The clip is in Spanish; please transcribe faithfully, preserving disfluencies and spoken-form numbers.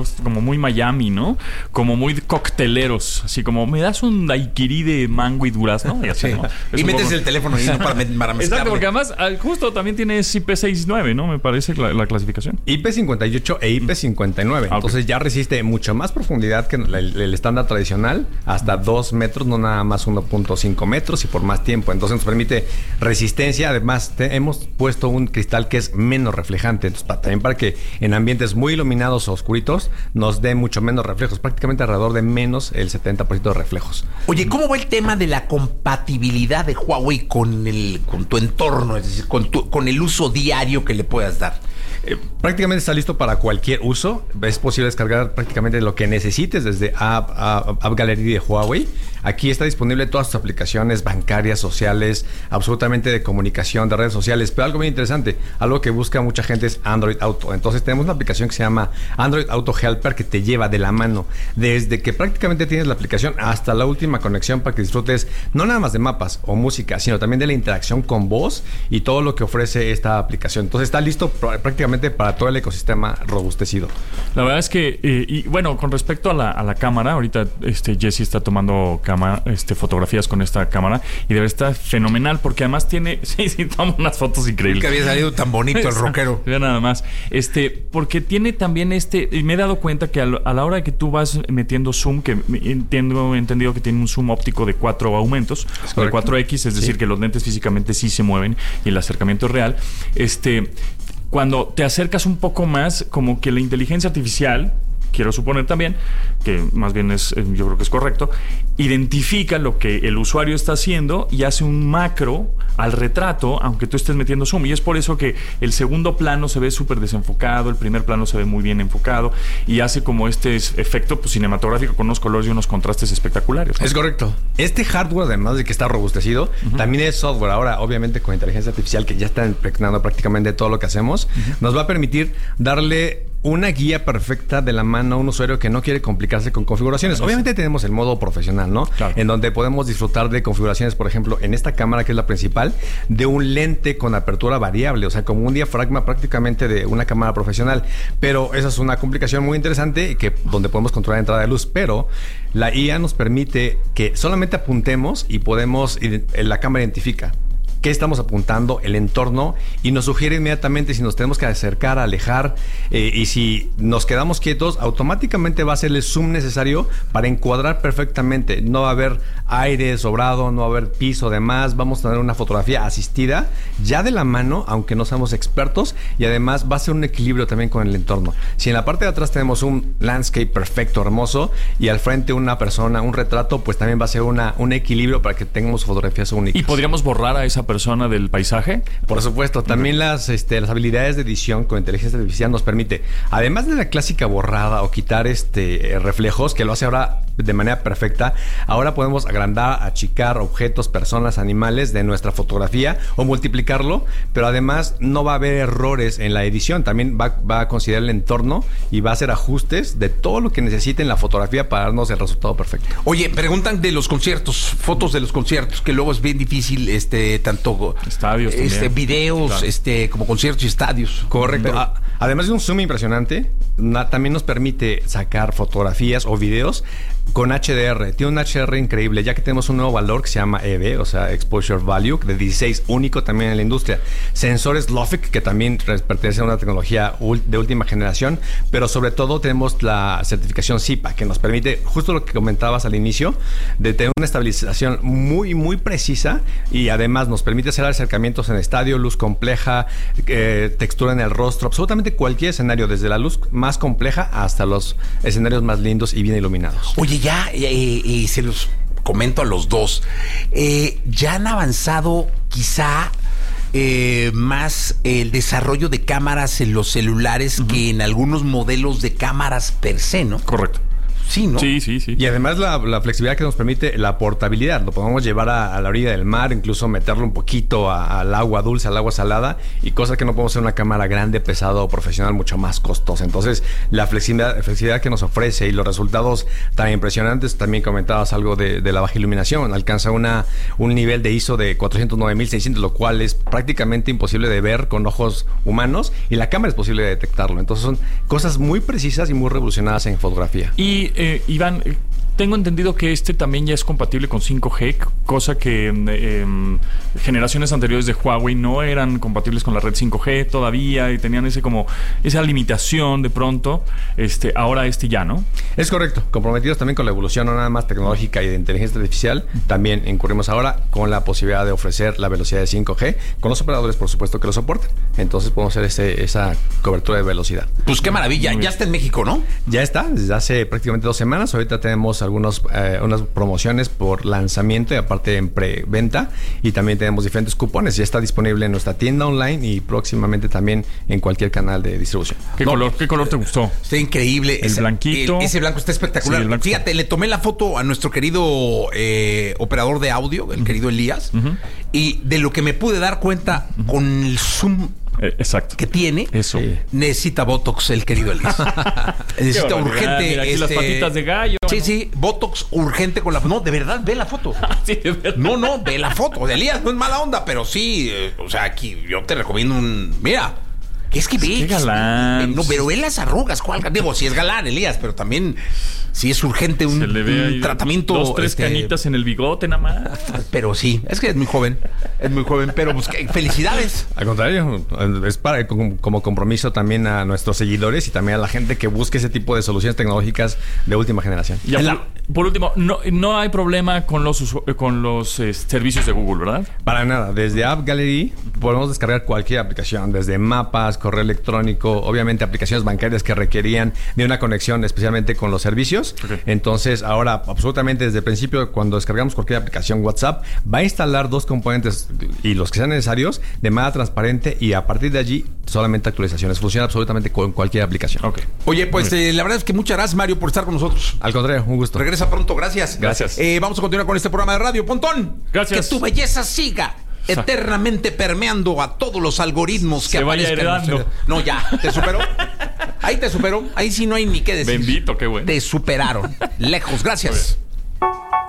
como muy Miami, ¿no? Como muy cocteleros, así como me das un daiquiri de mango y durazno y así, sí. ¿no? Y metes poco... el teléfono ahí, ¿no? para, para mezclarle. Exacto, porque además justo también tiene I P sesenta y nueve, ¿no? Me parece la, la clasificación. I P cincuenta y ocho e I P cincuenta y nueve. Ah, entonces okay. ya resiste mucho más profundidad que el, el estándar tradicional, hasta dos metros, no nada más uno punto cinco metros y por más tiempo. Entonces nos permite resistencia. Además, te, hemos puesto un cristal que es menos reflejante. Entonces, para, también para que en ambientes muy iluminados o oscuritos nos dé mucho menos reflejos, prácticamente alrededor de menos el setenta por ciento de reflejos. Oye, ¿cómo va el tema de la compatibilidad de Huawei con el con tu entorno, es decir, con, tu, con el uso diario que le puedas dar? Eh, prácticamente está listo para cualquier uso. Es posible descargar prácticamente lo que necesites desde App, App, App Gallery de Huawei. Aquí está disponible todas sus aplicaciones bancarias, sociales, absolutamente de comunicación, de redes sociales. Pero algo muy interesante, algo que busca mucha gente es Android Auto. Entonces tenemos una aplicación que se llama Android Auto Helper que te lleva de la mano desde que prácticamente tienes la aplicación hasta la última conexión para que disfrutes no nada más de mapas o música, sino también de la interacción con voz y todo lo que ofrece esta aplicación. Entonces está listo prácticamente para todo el ecosistema robustecido. La verdad es que, eh, y bueno, con respecto a la, a la cámara, ahorita este Jesse está tomando cámara, este, fotografías con esta cámara y debe estar fenomenal porque además tiene, sí, sí, toma unas fotos increíbles. Que había salido tan bonito el rockero. Ya nada más. Este, porque tiene también este, y me he dado cuenta que a, lo, a la hora que tú vas metiendo zoom, que entiendo, he entendido que tiene un zoom óptico de cuatro aumentos, de cuatro equis, es decir, sí. que los lentes físicamente sí se mueven y el acercamiento es real. Este, cuando te acercas un poco más, como que la inteligencia artificial, quiero suponer también, que más bien es, yo creo que es correcto, identifica lo que el usuario está haciendo y hace un macro al retrato, aunque tú estés metiendo zoom. Y es por eso que el segundo plano se ve súper desenfocado, el primer plano se ve muy bien enfocado y hace como este efecto pues, cinematográfico con unos colores y unos contrastes espectaculares, ¿no? Es correcto. Este hardware, además de que está robustecido, uh-huh. también es software. Ahora, obviamente, con inteligencia artificial, que ya está impregnando prácticamente todo lo que hacemos, uh-huh. nos va a permitir darle una guía perfecta de la mano a un usuario que no quiere complicarse con configuraciones. Claro, obviamente sí. tenemos el modo profesional, ¿no? Claro. En donde podemos disfrutar de configuraciones, por ejemplo, en esta cámara que es la principal, de un lente con apertura variable, o sea, como un diafragma prácticamente de una cámara profesional. Pero esa es una complicación muy interesante que donde podemos controlar la entrada de luz, pero la I A nos permite que solamente apuntemos y podemos, la cámara identifica qué estamos apuntando, el entorno, y nos sugiere inmediatamente si nos tenemos que acercar, alejar, eh, y si nos quedamos quietos, automáticamente va a hacer el zoom necesario para encuadrar perfectamente. No va a haber aire sobrado, no va a haber piso de más, vamos a tener una fotografía asistida ya de la mano, aunque no seamos expertos, y además va a ser un equilibrio también con el entorno. Si en la parte de atrás tenemos un landscape perfecto, hermoso, y al frente una persona, un retrato, pues también va a ser una, un equilibrio para que tengamos fotografías únicas. ¿Y podríamos borrar a esa persona del paisaje? Por supuesto, también uh-huh. las, este, las habilidades de edición con inteligencia artificial nos permite, además de la clásica borrada o quitar este, reflejos, que lo hace ahora de manera perfecta, ahora podemos agrandar, achicar objetos, personas, animales de nuestra fotografía o multiplicarlo, pero además no va a haber errores en la edición, también va, va a considerar el entorno y va a hacer ajustes de todo lo que necesite en la fotografía para darnos el resultado perfecto. Oye, preguntan de los conciertos, fotos de los conciertos, que luego es bien difícil, este, tanto estadios, este, videos, claro. este, como conciertos y estadios. Correcto. Pero, a, además de un zoom impresionante, na, también nos permite sacar fotografías o videos con H D R. Tiene un H D R increíble, ya que tenemos un nuevo valor que se llama E V, o sea, Exposure Value, de dieciséis, único también en la industria. Sensores LOFIC, que también pertenece a una tecnología de última generación, pero sobre todo tenemos la certificación C I P A, que nos permite, justo lo que comentabas al inicio, de tener una estabilización muy, muy precisa, y además nos permite hacer acercamientos en estadio, luz compleja, eh, textura en el rostro, absolutamente cualquier escenario, desde la luz más compleja hasta los escenarios más lindos y bien iluminados. Oye, ya eh, eh, se los comento a los dos. Eh, ya han avanzado quizá eh, más el desarrollo de cámaras en los celulares uh-huh. que en algunos modelos de cámaras per se, ¿no? Correcto. Sí, ¿no? Sí, sí, sí. Y además la, la flexibilidad que nos permite la portabilidad. Lo podemos llevar a, a la orilla del mar, incluso meterlo un poquito a, al agua dulce, al agua salada, y cosas que no podemos hacer en una cámara grande, pesada o profesional, mucho más costosa. Entonces, la flexibilidad, flexibilidad que nos ofrece y los resultados tan impresionantes, también comentabas algo de, de la baja iluminación. Alcanza una, un nivel de I S O de cuatrocientos nueve mil seiscientos, lo cual es prácticamente imposible de ver con ojos humanos, y la cámara es posible de detectarlo. Entonces, son cosas muy precisas y muy revolucionadas en fotografía. Y eh, Iván, eh, tengo entendido que este también ya es compatible con cinco G, cosa que eh, generaciones anteriores de Huawei no eran compatibles con la red cinco G todavía y tenían ese como esa limitación de pronto. Este, ahora este ya, ¿no? Es correcto. Comprometidos también con la evolución no nada más tecnológica y de inteligencia artificial, también incurrimos ahora con la posibilidad de ofrecer la velocidad de cinco G con los operadores, por supuesto, que lo soporten. Entonces podemos hacer ese, esa cobertura de velocidad. Pues qué maravilla. Ya está en México, ¿no? Ya está, desde hace prácticamente dos semanas. Ahorita tenemos algunos eh, unas promociones por lanzamiento y aparte en preventa, y también tenemos diferentes cupones. Ya está disponible en nuestra tienda online y próximamente también en cualquier canal de distribución. ¿Qué, No, color, ¿qué color te gustó? Está increíble. El ese, blanquito. el- ese blanco está espectacular. Sí, el blanco Fíjate, le tomé la foto a nuestro querido eh, operador de audio, el querido Elías, Ujú. y de lo que me pude dar cuenta con el zoom Eh, exacto. que tiene, Eso. Sí. necesita Botox el querido Elías. Necesita Qué barbaridad. urgente. Mira, aquí las este, patitas de gallo. Sí, ¿no? sí, Botox urgente con la. No, de verdad, ve la foto. Sí, de verdad. No, no, ve la foto de Elías, no es mala onda, pero sí, eh, o sea, aquí yo te recomiendo un. Mira, es que ve. qué galán. No, pero ve las arrugas, ¿cuál? Digo, si es galán, Elías, pero también si es urgente un, Se le ve un ahí tratamiento. dos, tres este, canitas en el bigote nada más. Pero sí, es que es muy joven, es muy joven, pero pues que- felicidades. Al contrario, es para, como, como compromiso también a nuestros seguidores y también a la gente que busque ese tipo de soluciones tecnológicas de última generación. Ya, En por, la- por último, no, no hay problema con los usu- con los eh, servicios de Google, ¿verdad? Para nada, desde App Gallery podemos descargar cualquier aplicación, desde mapas, correo electrónico, obviamente aplicaciones bancarias que requerían de una conexión especialmente con los servicios. Ok. Entonces, ahora absolutamente desde el principio, cuando descargamos cualquier aplicación WhatsApp, va a instalar dos componentes y los que sean necesarios de manera transparente, y a partir de allí solamente actualizaciones. Funciona absolutamente con cualquier aplicación. Ok. Oye, pues eh, la verdad es que muchas gracias, Mario, por estar con nosotros. Al contrario, un gusto. Regresa pronto, gracias. Gracias. Eh, vamos a continuar con este programa de radio. Pontón. Gracias. Que tu belleza siga eternamente permeando a todos los algoritmos que Se vaya aparezcan en heredando. ustedes. No, ya, te superó. Ahí te superó. Ahí sí no hay ni qué decir. Bendito, qué bueno. Te superaron. Lejos, gracias.